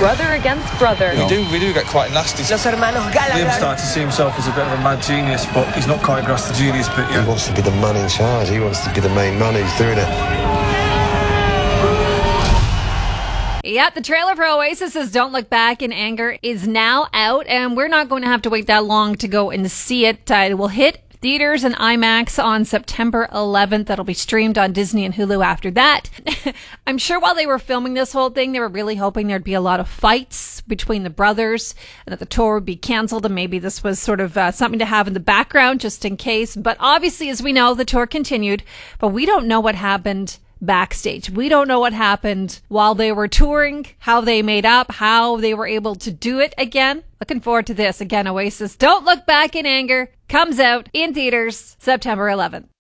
brother against brother. We do get quite nasty. Liam's starting to see himself as a bit of a mad genius, but he's not quite grasped the genius bit yet. He wants to be the man in charge. He wants to be the main man who's doing it. Yeah, the trailer for Oasis's Don't Look Back in Anger is now out, and we're not going to have to wait that long to go and see it. It will hit theaters and IMAX on September 11th. That'll be streamed on Disney and Hulu after that. I'm sure while they were filming this whole thing, they were really hoping there'd be a lot of fights between the brothers and that the tour would be canceled, and maybe this was sort of something to have in the background just in case. But obviously, as we know, the tour continued, but we don't know what happened backstage. We don't know what happened while they were touring, how they made up, how they were able to do it again. Looking forward to this. Again, Oasis Don't Look Back in Anger comes out in theaters September 11th.